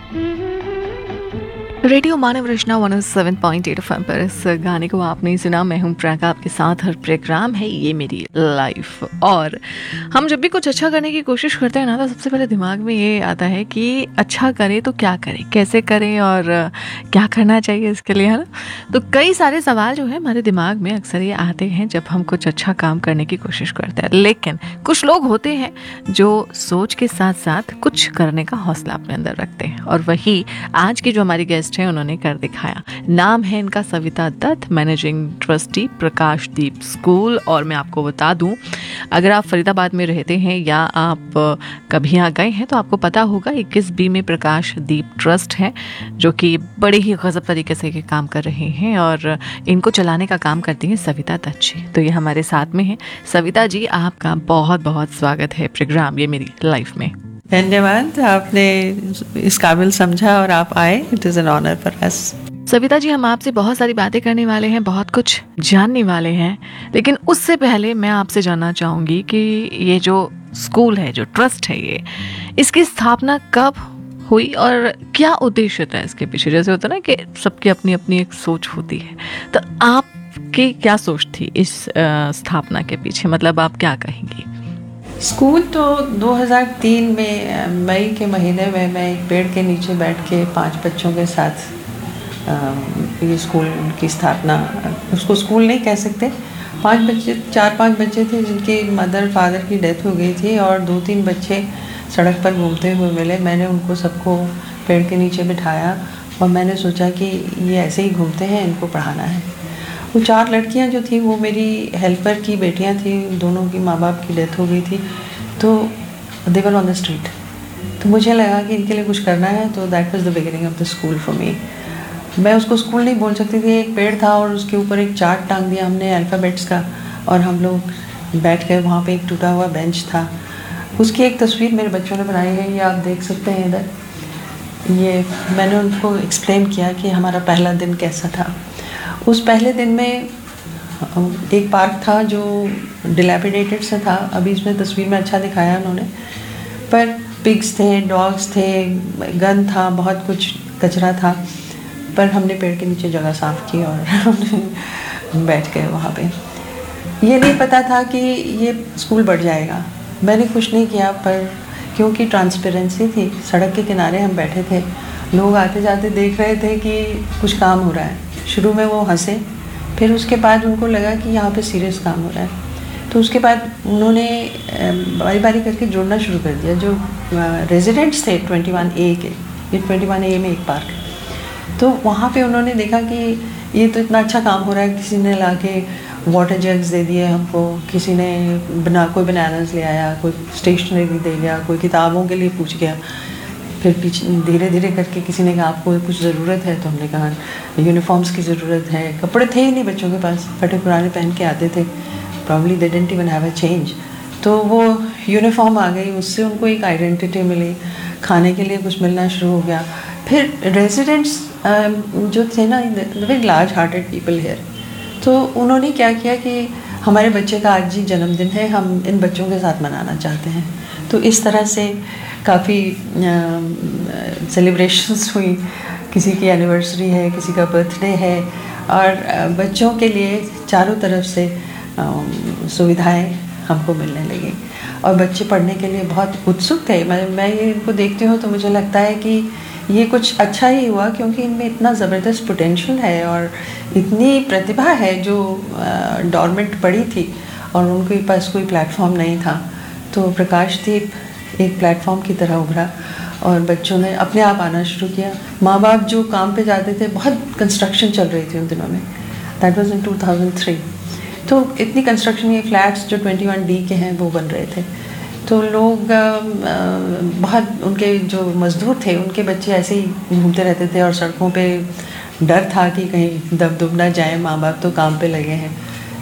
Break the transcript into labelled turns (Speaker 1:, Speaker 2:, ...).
Speaker 1: Radio मानव रचना 107.8 FM पर इस गाने को आपने सुना। मैं हूं प्रियंका, आपके साथ। हर प्रोग्राम है ये मेरी लाइफ। और हम जब भी कुछ अच्छा करने की कोशिश करते हैं ना, तो सबसे पहले दिमाग में ये आता है कि अच्छा करें तो क्या करें, कैसे करें और क्या करना चाहिए इसके लिए, है ना। तो कई सारे सवाल जो है हमारे दिमाग में अक्सर ये आते हैं जब हम कुछ अच्छा काम करने की कोशिश करते हैं। लेकिन कुछ लोग होते हैं जो सोच के साथ साथ कुछ करने का हौसला अपने अंदर रखते हैं, और वही आज की जो हमारी गेस्ट हैं उन्होंने कर दिखाया। नाम है इनका Savita Dutt, managing trustee प्रकाशदीप school. और मैं आपको बता दूं, अगर आप फरीदाबाद में रहते हैं या आप कभी यहाँ गए हैं तो आपको पता होगा 21B में प्रकाशदीप ट्रस्ट है, जो कि बड़े ही गजब तरीके से ये काम कर रहे हैं, और इनको चलाने का काम करती हैं सविता दत्त जी। तो ये हमारे साथ में है। सविता जी, आपका बहुत बहुत स्वागत है प्रोग्राम ये मेरी लाइफ में।
Speaker 2: धन्यवाद, आपने इस काबिल समझा और आप आए। It is an honour for us.
Speaker 1: Savita ji, हम आपसे बहुत सारी बातें करने वाले हैं, बहुत कुछ जानने वाले हैं, लेकिन उससे पहले मैं आपसे जानना चाहूँगी कि ये जो स्कूल है, जो ट्रस्ट है, ये इसकी स्थापना कब हुई और क्या उद्देश्य था इसके पीछे। जैसे होता है ना कि सबकी अपनी अपनी एक सोच होती है, तो आपकी क्या सोच थी इस स्थापना के पीछे, मतलब आप क्या कहेंगी?
Speaker 2: स्कूल तो 2003 में मई के महीने में मैं एक पेड़ के नीचे बैठ के 5 बच्चों के साथ ये स्कूल की स्थापना, उसको स्कूल नहीं कह सकते, 4-5 बच्चे थे जिनकी मदर फादर की डेथ हो गई थी, और 2-3 बच्चे सड़क पर घूमते हुए मिले। मैंने उनको सबको पेड़ के नीचे बिठाया और मैंने सोचा कि ये ऐसे ही घूमते हैं, इनको पढ़ाना है। वो 4 लड़कियां जो थी वो मेरी हेल्पर की बेटियां थी, दोनों की माँ बाप की डेथ हो गई थी, तो दे वर ऑन द स्ट्रीट। तो मुझे लगा कि इनके लिए कुछ करना है, तो that was the beginning of the school for me. मैं उसको स्कूल नहीं बोल सकती थी, एक पेड़ था और उसके ऊपर एक चार्ट टांग दिया हमने अल्फ़ाबेट्स का, और हम लोग बैठ गए। वहाँ पे एक टूटा हुआ बेंच था, उसकी एक तस्वीर मेरे बच्चों ने बनाई है, ये आप देख सकते हैं इधर। ये मैंने उनको एक्सप्लेन किया कि हमारा पहला दिन कैसा था। उस पहले दिन में एक पार्क था जो डिलैपिडेटेड सा था, अभी इसमें तस्वीर में अच्छा दिखाया उन्होंने, पर पिग्स थे, डॉग्स थे, गन था, बहुत कुछ कचरा था, पर हमने पेड़ के नीचे जगह साफ़ की और बैठ गए वहाँ पे। ये नहीं पता था कि ये स्कूल बढ़ जाएगा, मैंने कुछ नहीं किया, पर क्योंकि ट्रांसपेरेंसी थी, सड़क के किनारे हम बैठे थे, लोग आते जाते देख रहे थे कि कुछ काम हो रहा है। शुरू में वो हंसे, फिर उसके बाद उनको लगा कि यहाँ पे सीरियस काम हो रहा है, तो उसके बाद उन्होंने बारी बारी करके जोड़ना शुरू कर दिया। जो रेजिडेंट्स थे 21A के, ये 21A में एक पार्क है, तो वहाँ पे उन्होंने देखा कि ये तो इतना अच्छा काम हो रहा है, किसी ने ला के वाटर जग्स दे दिए हमको, किसी ने कोई बनानास ले आया, कोई स्टेशनरी दे गया, कोई किताबों के लिए पूछ गया। फिर पीछे धीरे धीरे करके किसी ने कहा आपको कुछ ज़रूरत है, तो हमने कहा यूनिफॉर्म्स की ज़रूरत है। कपड़े थे ही नहीं बच्चों के पास, फटे पुराने पहन के आते थे, probably they didn't even have a change. तो वो यूनिफॉर्म आ गई, उससे उनको एक आइडेंटिटी मिली, खाने के लिए कुछ मिलना शुरू हो गया। फिर रेजिडेंट्स जो थे ना, very large hearted people here, तो उन्होंने क्या किया कि हमारे बच्चे का आज ही जन्मदिन है, हम इन बच्चों के साथ मनाना चाहते हैं। तो इस तरह से काफ़ी सेलिब्रेशंस हुई, किसी की एनिवर्सरी है, किसी का बर्थडे है, और बच्चों के लिए चारों तरफ से सुविधाएं हमको मिलने लगी, और बच्चे पढ़ने के लिए बहुत उत्सुक थे। मैं ये इनको देखती हूँ तो मुझे लगता है कि ये कुछ अच्छा ही हुआ, क्योंकि इनमें इतना ज़बरदस्त पोटेंशियल है और इतनी प्रतिभा है जो डॉर्मेंट पड़ी थी, और उनके पास कोई प्लेटफॉर्म नहीं था। तो प्रकाशदीप एक प्लेटफॉर्म की तरह उभरा और बच्चों ने अपने आप आना शुरू किया। माँ बाप जो काम पे जाते थे, बहुत कंस्ट्रक्शन चल रही थी उन दिनों में, दैट वाज इन 2003। तो इतनी कंस्ट्रक्शन, ये फ्लैट्स जो 21D के हैं वो बन रहे थे, तो लोग बहुत, उनके जो मज़दूर थे उनके बच्चे ऐसे ही घूमते रहते थे, और सड़कों पे डर था कि कहीं दब दुब ना जाए, माँ बाप तो काम पे लगे हैं।